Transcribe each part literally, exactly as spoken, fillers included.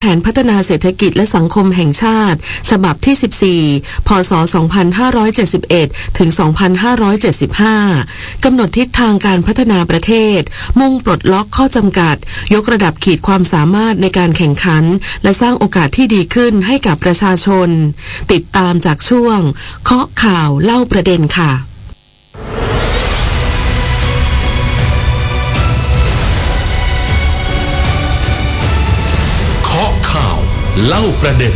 นพัฒนาเศรษฐกิจและสังคมแห่งชาติฉบับที่สิบสี่พ.ศ. สองพันห้าร้อยเจ็ดสิบเอ็ดถึงสองพันห้าร้อยเจ็ดสิบห้ากำหนดทิศทางการพัฒนาประเทศมุ่งปลดล็อกข้อจำกัดยกระดับขีดความสามารถในการแข่งขันและสร้างโอกาสที่ดีขึ้นให้กับประชาชนติดตามจากช่วงเคาะข่าวเล่าประเด็นค่ะเคาะข่าวเล่าประเด็น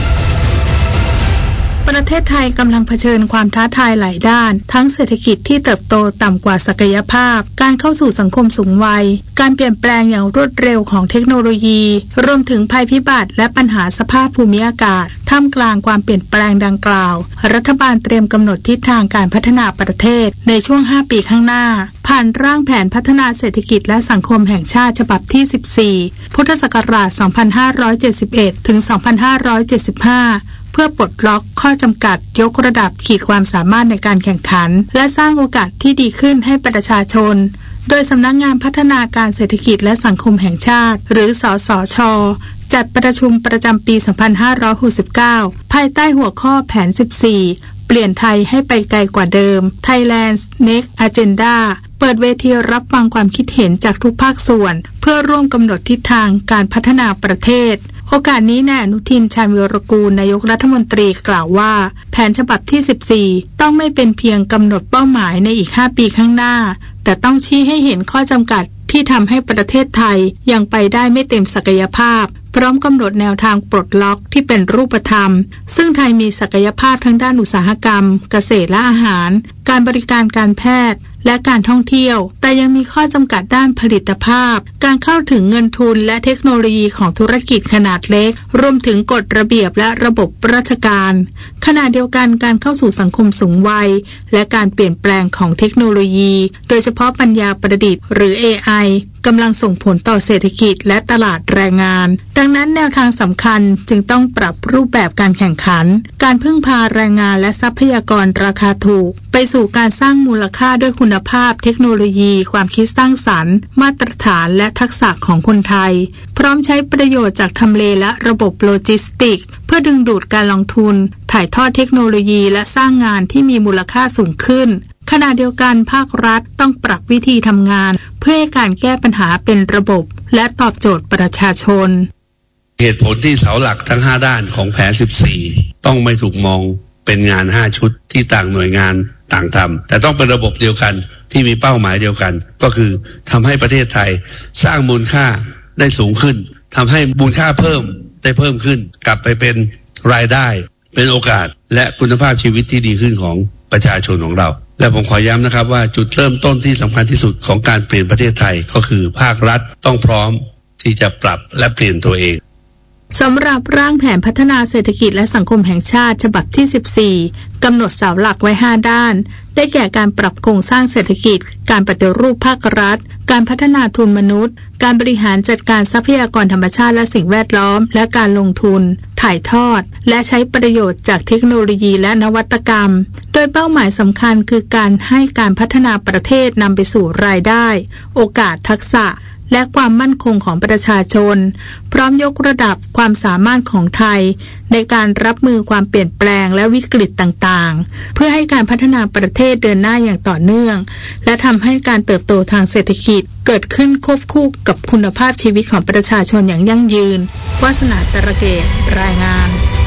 ประเทศไทยกำลังเผชิญความท้าทายหลายด้านทั้งเศรษฐกิจที่เติบโตต่ำกว่าศักยภาพการเข้าสู่สังคมสูงวัยการเปลี่ยนแปลงอย่างรวดเร็วของเทคโนโลยีรวมถึงภัยพิบัติและปัญหาสภาพภูมิอากาศท่ามกลางความเปลี่ยนแปลงดังกล่าวรัฐบาลเตรียมกำหนดทิศทางการพัฒนาประเทศในช่วงห้าปีข้างหน้าผ่านร่างแผนพัฒนาเศรษฐกิจและสังคมแห่งชาติฉบับที่สิบสี่พุทธศักราชสองพันห้าร้อยเจ็ดสิบเอ็ดถึงสองพันห้าร้อยเจ็ดสิบห้าเพื่อปลดล็อกข้อจำกัดยกระดับขีดความสามารถในการแข่งขันและสร้างโอกาสที่ดีขึ้นให้ประชาชนโดยสำนักงานพัฒนาการเศรษฐกิจและสังคมแห่งชาติหรือสสช.จัดประชุมประจำปีสองพันห้าร้อยหกสิบเก้าภายใต้หัวข้อแผนสิบสี่เปลี่ยนไทยให้ไปไกลกว่าเดิม Thailand's Next Agenda เปิดเวทีรับฟังความคิดเห็นจากทุกภาคส่วนเพื่อร่วมกำหนดทิศทางการพัฒนาประเทศโอกาสนี้นายอนุทินชาญวิรกูลนายกรัฐมนตรีกล่าวว่าแผนฉบับที่สิบสี่ต้องไม่เป็นเพียงกำหนดเป้าหมายในอีกห้าปีข้างหน้าแต่ต้องชี้ให้เห็นข้อจำกัดที่ทำให้ประเทศไทยยังไปได้ไม่เต็มศักยภาพพร้อมกำหนดแนวทางปลดล็อกที่เป็นรูปธรรมซึ่งไทยมีศักยภาพทั้งด้านอุตสาหกรรมเกษตรและอาหารการบริการการแพทย์และการท่องเที่ยวแต่ยังมีข้อจำกัดด้านผลิตภาพการเข้าถึงเงินทุนและเทคโนโลยีของธุรกิจขนาดเล็กรวมถึงกฎระเบียบและระบบราชการขณะเดียวกันการเข้าสู่สังคมสูงวัยและการเปลี่ยนแปลงของเทคโนโลยีโดยเฉพาะปัญญาประดิษฐ์หรือ เอ ไอ กำลังส่งผลต่อเศรษฐกิจและตลาดแรงงานดังนั้นแนวทางสำคัญจึงต้องปรับรูปแบบการแข่งขันการพึ่งพาแรงงานและทรัพยากรราคาถูกไปสู่การสร้างมูลค่าด้วยคุณภาพเทคโนโลยีความคิดสร้างสรรค์มาตรฐานและทักษะของคนไทยพร้อมใช้ประโยชน์จากทำเลและระบบโลจิสติกส์เพื่อดึงดูดการลงทุนถ่ายทอดเทคโนโลยีและสร้างงานที่มีมูลค่าสูงขึ้นขณะเดียวกันภาครัฐต้องปรับวิธีทำงานเพื่อให้การแก้ปัญหาเป็นระบบและตอบโจทย์ประชาชนเหตุผลที่เสาหลักทั้งห้าด้านของแผนสิบสี่ต้องไม่ถูกมองเป็นงานห้าชุดที่ต่างหน่วยงานต่างทำแต่ต้องเป็นระบบเดียวกันที่มีเป้าหมายเดียวกันก็คือทำให้ประเทศไทยสร้างมูลค่าได้สูงขึ้นทำให้มูลค่าเพิ่มได้เพิ่มขึ้นกลับไปเป็นรายได้เป็นโอกาสและคุณภาพชีวิตที่ดีขึ้นของประชาชนของเราและผมขอย้ำนะครับว่าจุดเริ่มต้นที่สำคัญที่สุดของการเปลี่ยนประเทศไทยก็คือภาครัฐต้องพร้อมที่จะปรับและเปลี่ยนตัวเองสำหรับร่างแผนพัฒนาเศรษฐกิจและสังคมแห่งชาติฉบับที่สิบสี่กำหนดเสาหลักไว้ห้าด้านได้แก่การปรับโครงสร้างเศรษฐกิจการปฏิรูปภาครัฐการพัฒนาทุนมนุษย์การบริหารจัดการทรัพยากรธรรมชาติและสิ่งแวดล้อมและการลงทุนถ่ายทอดและใช้ประโยชน์จากเทคโนโลยีและนวัตกรรมโดยเป้าหมายสำคัญคือการให้การพัฒนาประเทศนำไปสู่รายได้โอกาสทักษะและความมั่นคงของประชาชนพร้อมยกระดับความสามารถของไทยในการรับมือความเปลี่ยนแปลงและวิกฤตต่างๆเพื่อให้การพัฒนาประเทศเดินหน้าอย่างต่อเนื่องและทำให้การเติบโตทางเศรษฐกิจเกิดขึ้นควบคู่กับคุณภาพชีวิตของประชาชนอย่างยั่งยืนวาสนาตระเกตรายงาน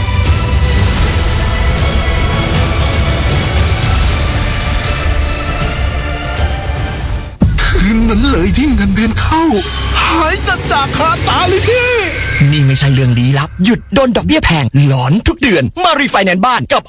คืนนั้นเลยที่เงินเดือนเข้าหายจัดจากคาตาเลยพี่นี่ไม่ใช่เรื่องลี้ลับหยุดโดนดอกเบี้ยแพงหลอนทุกเดือนมารีไฟแนนซ์บ้านกับ